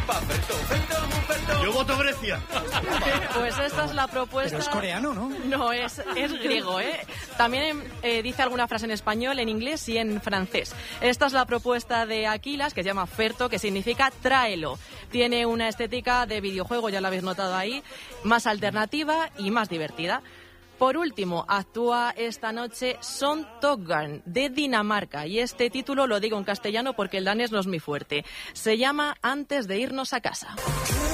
Yo voto Grecia. Pues esta es la propuesta. Pero es coreano, ¿no? No, es griego, ¿eh? También dice alguna frase en español, en inglés y en francés. Esta es la propuesta de Aquilas, que se llama Ferto, que significa tráelo. Tiene una estética de videojuego, ya lo habéis notado ahí, más alternativa y más divertida. Por último, actúa esta noche Son Toggarn, de Dinamarca, y este título lo digo en castellano porque el danés no es muy fuerte. Se llama Antes de irnos a casa.